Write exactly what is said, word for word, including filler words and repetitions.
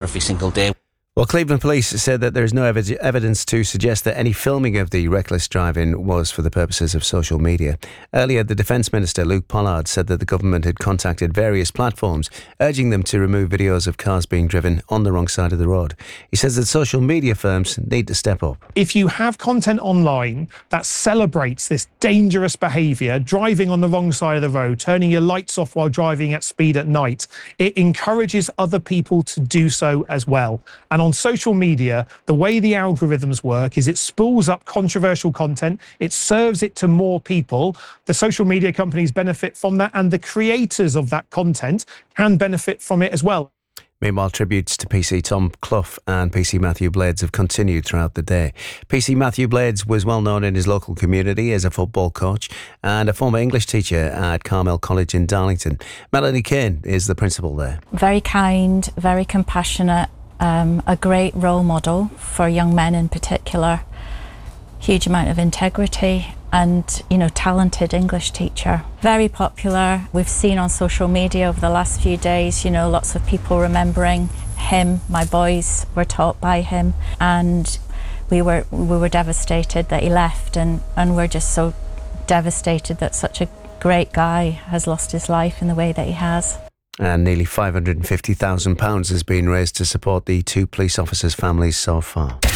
every single day. Well, Cleveland police said that there's no ev- evidence to suggest that any filming of the reckless driving was for the purposes of social media. Earlier, the Defence Minister, Luke Pollard, said that the government had contacted various platforms, urging them to remove videos of cars being driven on the wrong side of the road. He says that social media firms need to step up. If you have content online that celebrates this dangerous behaviour, driving on the wrong side of the road, turning your lights off while driving at speed at night, it encourages other people to do so as well. And on social media, the way the algorithms work is it spools up controversial content, it serves it to more people. The social media companies benefit from that, and the creators of that content can benefit from it as well. Meanwhile, tributes to P C Tom Clough and P C Matthew Blades have continued throughout the day. P C Matthew Blades was well known in his local community as a football coach and a former English teacher at Carmel College in Darlington. Melanie Kane is the principal there. Very kind, very compassionate, um, a great role model for young men in particular. Huge amount of integrity and, you know, talented English teacher. Very popular. We've seen on social media over the last few days, you know, lots of people remembering him. My boys were taught by him, and we were we were devastated that he left, and, and we're just so devastated that such a great guy has lost his life in the way that he has. And nearly five hundred fifty thousand pounds has been raised to support the two police officers' families so far.